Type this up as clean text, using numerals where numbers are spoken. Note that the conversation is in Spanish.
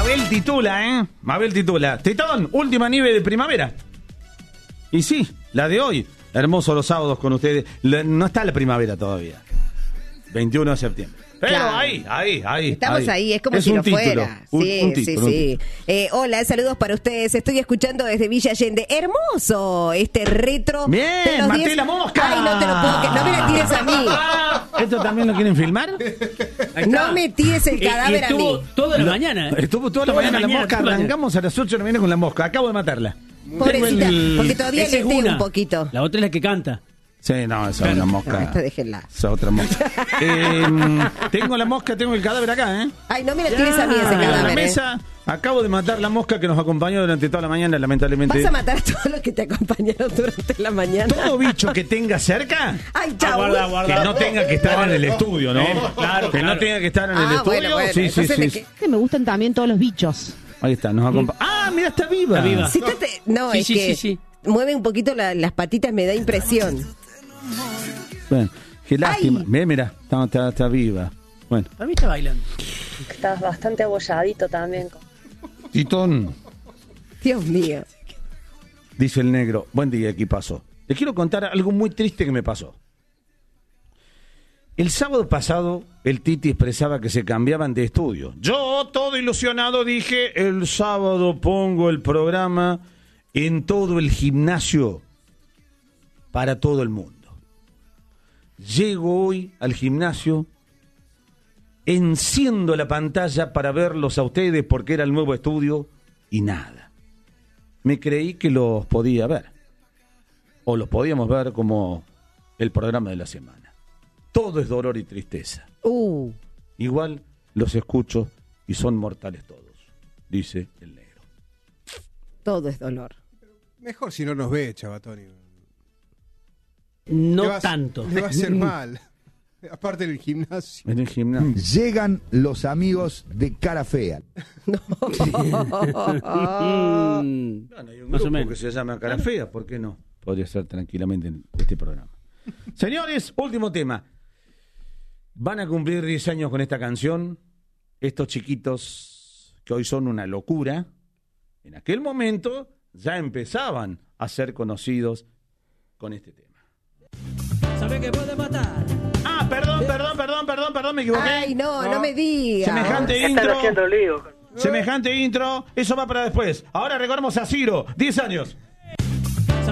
Mabel titula, Mabel titula. Titón, última nieve de primavera. Y sí, la de hoy. Hermosos los sábados con ustedes. No está la primavera todavía. 21 de septiembre. Pero claro. ahí. Estamos ahí, es como si lo fuera. Sí. Hola, saludos para ustedes. Estoy escuchando desde Villa Allende. Hermoso este retro. Bien, maté la mosca. Ay, no te lo puedo creer. No me la tires a mí. ¿Esto también lo quieren filmar? No me tires el cadáver a mí. Toda la mañana. Estuvo toda la mañana la mosca. Arrancamos a las 8 de la mañana con la mosca. Acabo de matarla. Pobrecita, porque todavía le tengo un poquito. La otra es la que canta. Sí, no, esa es una mosca. No, esta déjenla. Esa otra mosca. Tengo la mosca, tengo el cadáver acá, Ay, no me la tires a mí ese cadáver. En la mesa, acabo de matar la mosca que nos acompañó durante toda la mañana, lamentablemente. ¿Vas a matar a todos los que te acompañaron durante la mañana? Todo bicho que tenga cerca. Ay, chau. Guarda. Que no tenga que estar en el estudio, ¿no? Claro. No tenga que estar en el estudio. Bueno, sí. Me gustan también todos los bichos. Ahí está, nos acompaña. ¡Ah, mira, está viva! Está viva. Sí, no, Sí, es sí, que sí. mueve un poquito las patitas, me da impresión. Bueno, qué lástima. Mira, está viva. Bueno. Para mí está bailando. Estás bastante abolladito también. Titón, Dios mío. dice el negro. Buen día, ¿qué pasó? Les quiero contar algo muy triste que me pasó. El sábado pasado, el Titi expresaba que se cambiaban de estudio. Yo, todo ilusionado, dije, el sábado pongo el programa en todo el gimnasio para todo el mundo. Llego hoy al gimnasio, enciendo la pantalla para verlos a ustedes porque era el nuevo estudio y nada. Me creí que los podía ver, o los podíamos ver como el programa de la semana. Todo es dolor y tristeza. Igual los escucho y son mortales todos, dice el negro. Todo es dolor. Mejor si no nos ve, Chavatoni. No tanto. Le va a hacer mal. Aparte en el gimnasio. En el gimnasio. Llegan los amigos de Cara Fea. Hay un grupo que se llama Cara Fea, ¿por qué no? Podría ser tranquilamente en este programa. Señores, último tema. Van a cumplir 10 años con esta canción. Estos chiquitos que hoy son una locura, en aquel momento ya empezaban a ser conocidos con este tema. ¿Sabe que puede matar? Ah, perdón, me equivoqué. Ay, no me digas. Semejante intro. Eso va para después. Ahora recordamos a Ciro, 10 años.